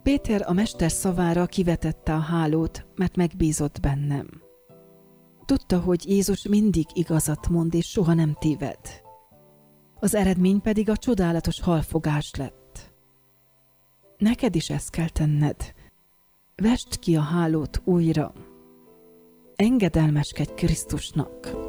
Péter a mester szavára kivetette a hálót, mert megbízott bennem. Tudta, hogy Jézus mindig igazat mond, és soha nem téved. Az eredmény pedig a csodálatos halfogás lett. Neked is ezt kell tenned. Vesd ki a hálót újra. Engedelmeskedj Krisztusnak.